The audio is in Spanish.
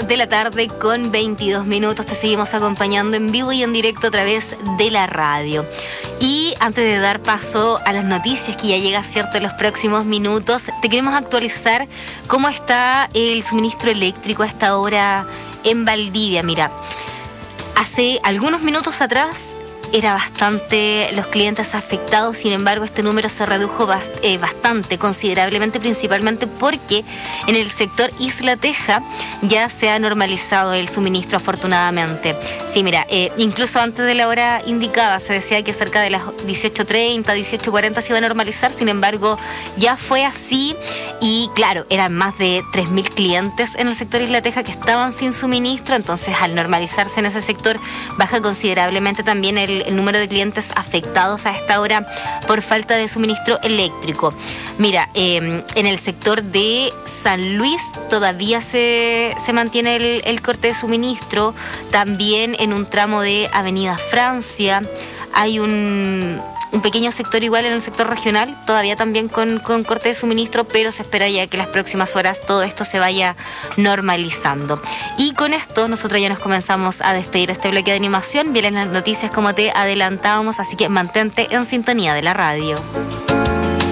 de la tarde con 22 minutos. Te seguimos acompañando en vivo y en directo a través de la radio. Y antes de dar paso a las noticias que ya llega, cierto, en los próximos minutos, te queremos actualizar cómo está el suministro eléctrico a esta hora en Valdivia. Mira, hace algunos minutos atrás era bastante los clientes afectados, sin embargo este número se redujo bastante, considerablemente, principalmente porque en el sector Isla Teja ya se ha normalizado el suministro, afortunadamente. Sí, mira, incluso antes de la hora indicada se decía que cerca de las 18:30, 18:40 se iba a normalizar, sin embargo ya fue así y claro, eran más de 3.000 clientes en el sector Isla Teja que estaban sin suministro, entonces al normalizarse en ese sector baja considerablemente también el número de clientes afectados a esta hora por falta de suministro eléctrico. Mira, en el sector de San Luis todavía se mantiene el corte de suministro. También en un tramo de Avenida Francia hay un pequeño sector igual en el sector regional, todavía también con corte de suministro, pero se espera ya que en las próximas horas todo esto se vaya normalizando. Y con esto nosotros ya nos comenzamos a despedir de este bloque de animación. Vienen las noticias como te adelantábamos, así que mantente en sintonía de la radio.